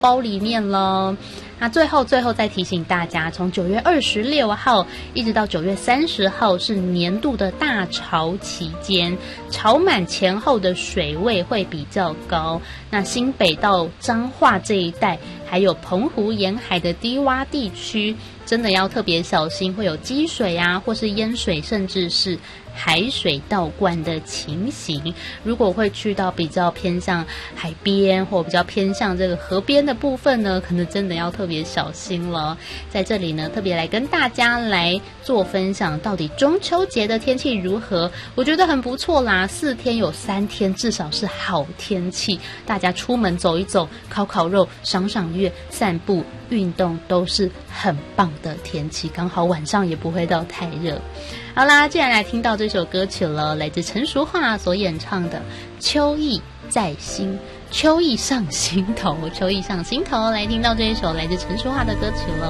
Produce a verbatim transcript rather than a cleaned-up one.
包里面了。那最后最后再提醒大家，从九月二十六号一直到九月三十号是年度的大潮期间，潮满前后的水位会比较高。那新北到彰化这一带，还有澎湖沿海的低洼地区，真的要特别小心，会有积水啊，或是淹水，甚至是海水倒灌的情形。如果会去到比较偏向海边或比较偏向这个河边的部分呢，可能真的要特别小心了。在这里呢，特别来跟大家来做分享，到底中秋节的天气如何？我觉得很不错啦，四天有三天至少是好天气，大家出门走一走，烤烤肉，赏赏月，散步运动都是很棒的天气，刚好晚上也不会到太热。好啦，既然来听到这首歌曲了，来自陈淑桦所演唱的《秋意在心》，秋意上心头，秋意上心头，来听到这一首来自陈淑桦的歌曲了。